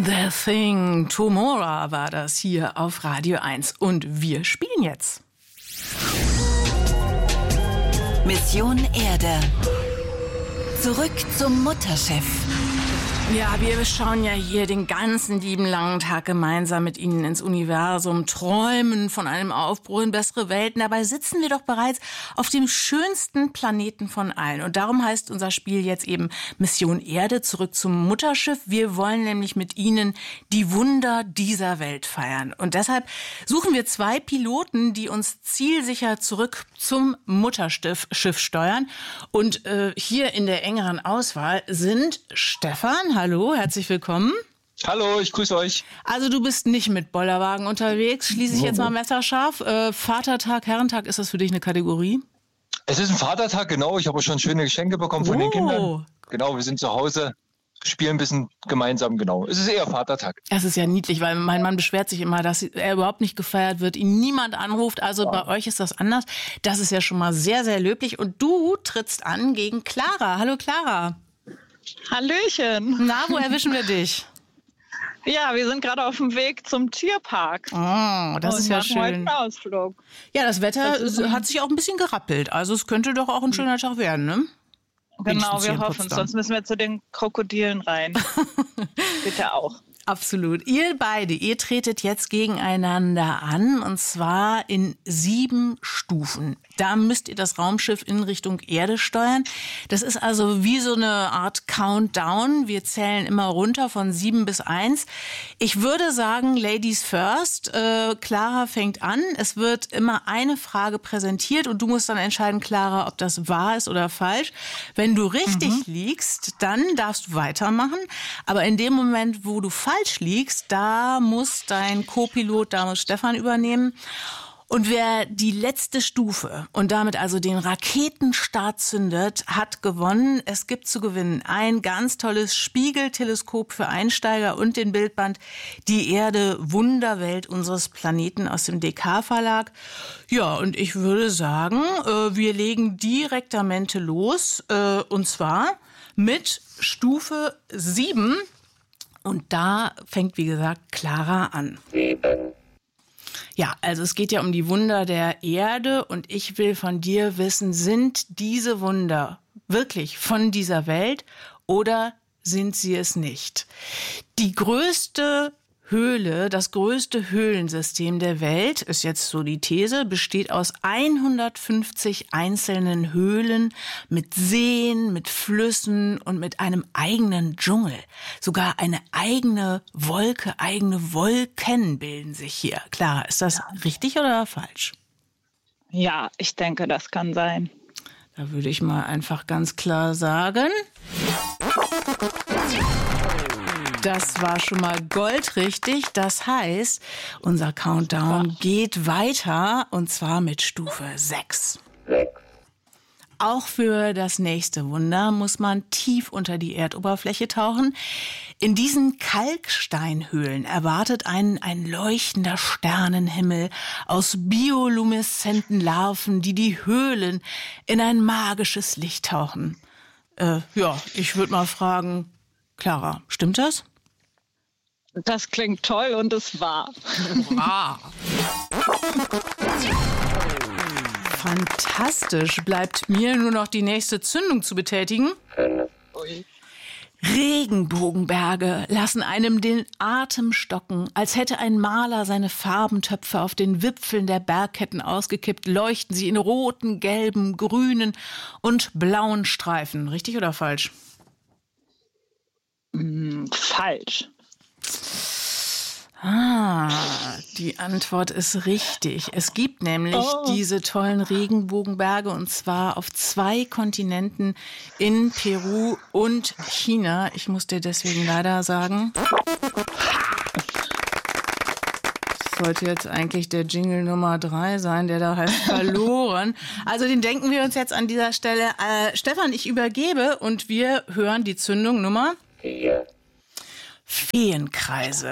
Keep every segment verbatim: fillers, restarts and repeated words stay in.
The Thing, Tomorrow war das hier auf Radio eins. Und wir spielen jetzt. Mission Erde. Zurück zum Mutterschiff. Ja, wir schauen ja hier den ganzen lieben langen Tag gemeinsam mit Ihnen ins Universum, träumen von einem Aufbruch in bessere Welten. Dabei sitzen wir doch bereits auf dem schönsten Planeten von allen. Und darum heißt unser Spiel jetzt eben Mission Erde, zurück zum Mutterschiff. Wir wollen nämlich mit Ihnen die Wunder dieser Welt feiern. Und deshalb suchen wir zwei Piloten, die uns zielsicher zurück zum Mutterschiff Schiff steuern. Und äh, hier in der engeren Auswahl sind Stefan. Hallo, herzlich willkommen. Hallo, ich grüße euch. Also du bist nicht mit Bollerwagen unterwegs, schließe ich jetzt mal messerscharf. Äh, Vatertag, Herrentag, ist das für dich eine Kategorie? Es ist ein Vatertag, genau. Ich habe schon schöne Geschenke bekommen von oh. den Kindern. Genau, wir sind zu Hause, spielen ein bisschen gemeinsam, genau. Es ist eher Vatertag. Es ist ja niedlich, weil mein Mann beschwert sich immer, dass er überhaupt nicht gefeiert wird, ihn niemand anruft. Also ja. Bei euch ist das anders. Das ist ja schon mal sehr, sehr löblich. Und du trittst an gegen Clara. Hallo Clara. Hallöchen. Na, wo erwischen wir dich? Ja, wir sind gerade auf dem Weg zum Tierpark. Oh, das und ist ja machen schön. Heute einen Ausflug. Ja, das Wetter das hat sich auch ein bisschen gerappelt. Also es könnte doch auch ein schöner Tag werden, ne? Genau, wir hoffen es. Sonst müssen wir zu den Krokodilen rein. Bitte auch. Absolut. Ihr beide, ihr tretet jetzt gegeneinander an, und zwar in sieben Stufen. Da müsst ihr das Raumschiff in Richtung Erde steuern. Das ist also wie so eine Art Countdown. Wir zählen immer runter von sieben bis eins. Ich würde sagen, Ladies first. Äh, Clara fängt an. Es wird immer eine Frage präsentiert und du musst dann entscheiden, Clara, ob das wahr ist oder falsch. Wenn du richtig mhm. liegst, dann darfst du weitermachen. Aber in dem Moment, wo du falsch liegst, da muss dein Co-Pilot, da muss Stefan übernehmen. Und wer die letzte Stufe und damit also den Raketenstart zündet, hat gewonnen. Es gibt zu gewinnen ein ganz tolles Spiegelteleskop für Einsteiger und den Bildband Die Erde, Wunderwelt unseres Planeten aus dem D K-Verlag. Ja, und ich würde sagen, wir legen direktamente los, und zwar mit Stufe sieben. Und da fängt, wie gesagt, Clara an. Sieben. Ja, also es geht ja um die Wunder der Erde und ich will von dir wissen, sind diese Wunder wirklich von dieser Welt oder sind sie es nicht? Die größte Höhle, das größte Höhlensystem der Welt, ist jetzt so die These, besteht aus hundertfünfzig einzelnen Höhlen mit Seen, mit Flüssen und mit einem eigenen Dschungel. Sogar eine eigene Wolke, eigene Wolken bilden sich hier. Klar, ist das ja richtig oder falsch? Ja, ich denke, das kann sein. Da würde ich mal einfach ganz klar sagen: Das war schon mal goldrichtig. Das heißt, unser Countdown geht weiter, und zwar mit Stufe sechs. Auch für das nächste Wunder muss man tief unter die Erdoberfläche tauchen. In diesen Kalksteinhöhlen erwartet einen ein leuchtender Sternenhimmel aus biolumeszenten Larven, die die Höhlen in ein magisches Licht tauchen. Äh, ja, ich würde mal fragen, Clara, stimmt das? Das klingt toll und es war. Wow. Fantastisch. Bleibt mir nur noch die nächste Zündung zu betätigen. Ui. Regenbogenberge lassen einem den Atem stocken, als hätte ein Maler seine Farbentöpfe auf den Wipfeln der Bergketten ausgekippt, leuchten sie in roten, gelben, grünen und blauen Streifen. Richtig oder falsch? Mm, falsch. Ah, die Antwort ist richtig. Es gibt nämlich oh. diese tollen Regenbogenberge, und zwar auf zwei Kontinenten, in Peru und China. Ich muss dir deswegen leider sagen, das sollte jetzt eigentlich der Jingle Nummer drei sein, der da heißt verloren. Also den denken wir uns jetzt an dieser Stelle. Äh, Stefan, ich übergebe und wir hören die Zündung Nummer vier. Feenkreise.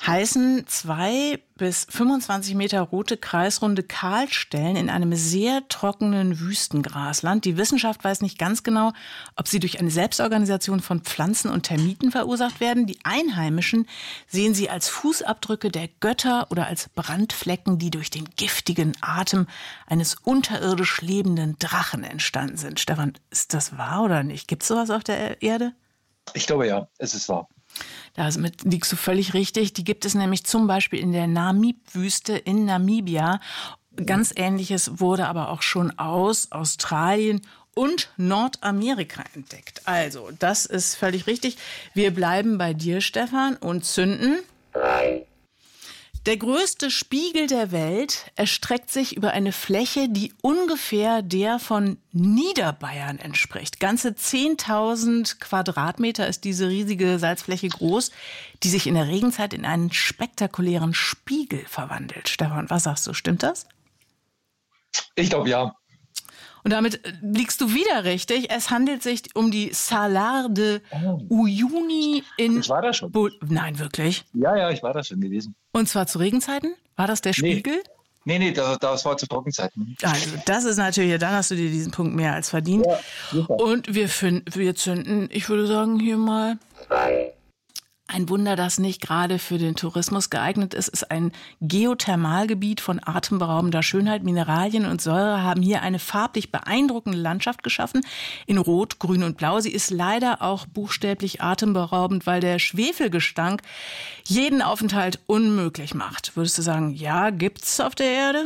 heißen zwei bis fünfundzwanzig Meter rote kreisrunde Kahlstellen in einem sehr trockenen Wüstengrasland. Die Wissenschaft weiß nicht ganz genau, ob sie durch eine Selbstorganisation von Pflanzen und Termiten verursacht werden. Die Einheimischen sehen sie als Fußabdrücke der Götter oder als Brandflecken, die durch den giftigen Atem eines unterirdisch lebenden Drachen entstanden sind. Stefan, ist das wahr oder nicht? Gibt es sowas auf der Erde? Ich glaube ja, es ist wahr. Damit liegst du völlig richtig. Die gibt es nämlich zum Beispiel in der Namib-Wüste in Namibia. Ganz Ähnliches wurde aber auch schon aus Australien und Nordamerika entdeckt. Also, das ist völlig richtig. Wir bleiben bei dir, Stefan, und zünden. Der größte Spiegel der Welt erstreckt sich über eine Fläche, die ungefähr der von Niederbayern entspricht. Ganze zehntausend Quadratmeter ist diese riesige Salzfläche groß, die sich in der Regenzeit in einen spektakulären Spiegel verwandelt. Stefan, was sagst du, stimmt das? Ich glaube ja. Und damit liegst du wieder richtig. Es handelt sich um die Salar de Uyuni in... Ich war da schon. Bo- Nein, wirklich? Ja, ja, ich war da schon gewesen. Und zwar zu Regenzeiten? War das der Spiegel? Nee, nee, das, das war zu Trockenzeiten. Also das ist natürlich, dann hast du dir diesen Punkt mehr als verdient. Ja, super. Und wir, find, wir zünden, ich würde sagen, hier mal... Ein Wunder, das nicht gerade für den Tourismus geeignet ist, ist ein Geothermalgebiet von atemberaubender Schönheit. Mineralien und Säure haben hier eine farblich beeindruckende Landschaft geschaffen, in Rot, Grün und Blau. Sie ist leider auch buchstäblich atemberaubend, weil der Schwefelgestank jeden Aufenthalt unmöglich macht. Würdest du sagen, ja, gibt's auf der Erde?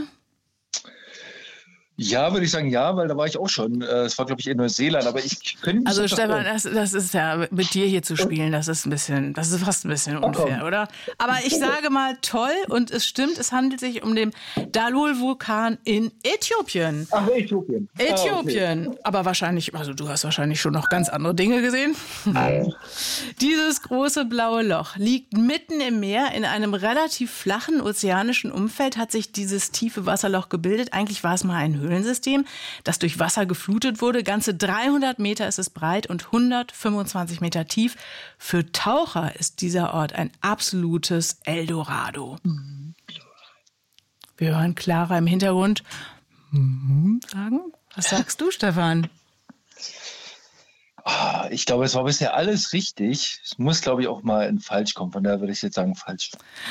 Ja, würde ich sagen, ja, weil da war ich auch schon. Es war, glaube ich, in Neuseeland, aber ich könnte Also Stefan, das, das ist ja, mit dir hier zu spielen, das ist ein bisschen, das ist fast ein bisschen unfair, oder? Aber ich sage mal toll, und es stimmt, es handelt sich um den Dalol-Vulkan in Äthiopien. Ach, Äthiopien. Äthiopien. Ah, okay. Aber wahrscheinlich, also du hast wahrscheinlich schon noch ganz andere Dinge gesehen. Dieses große blaue Loch liegt mitten im Meer in einem relativ flachen ozeanischen Umfeld, hat sich dieses tiefe Wasserloch gebildet. Eigentlich war es mal ein Höhlensystem, das durch Wasser geflutet wurde. Ganze dreihundert Meter ist es breit und hundertfünfundzwanzig Meter tief. Für Taucher ist dieser Ort ein absolutes Eldorado. Wir hören Clara im Hintergrund sagen. Was sagst du, Stefan? Ich glaube, es war bisher alles richtig. Es muss, glaube ich, auch mal in falsch kommen. Von daher würde ich jetzt sagen, falsch.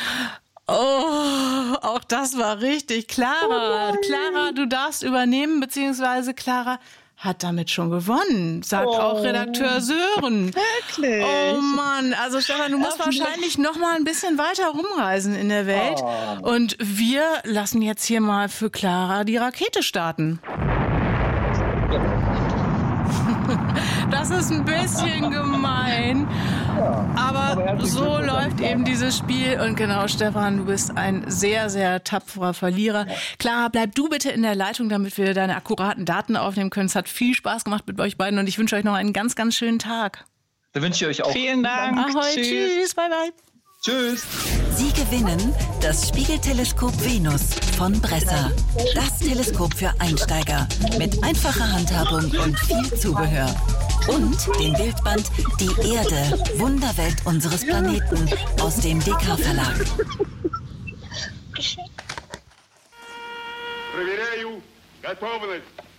Oh, auch das war richtig. Clara, oh Clara, du darfst übernehmen, beziehungsweise Clara hat damit schon gewonnen, sagt oh. auch Redakteur Sören. Wirklich? Oh Mann, also Stefan, du musst Ach, wahrscheinlich noch mal ein bisschen weiter rumreisen in der Welt. Oh. Und wir lassen jetzt hier mal für Clara die Rakete starten. Das ist ein bisschen gemein, aber so läuft eben dieses Spiel. Und genau, Stefan, du bist ein sehr, sehr tapferer Verlierer. Clara, bleib du bitte in der Leitung, damit wir deine akkuraten Daten aufnehmen können. Es hat viel Spaß gemacht mit euch beiden und ich wünsche euch noch einen ganz, ganz schönen Tag. Da wünsche ich euch auch. Vielen Dank. Ahoi, tschüss. tschüss, bye bye. Tschüss. Sie gewinnen das Spiegelteleskop Venus von Bresser. Das Teleskop für Einsteiger mit einfacher Handhabung und viel Zubehör. Und den Bildband Die Erde, Wunderwelt unseres Planeten aus dem D K Verlag. Проверяю готовность.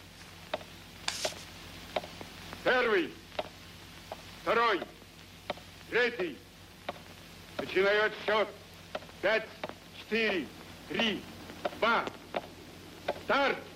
Первый, второй, третий. Начинаю отсчет. Пять, четыре, три, два. Старт!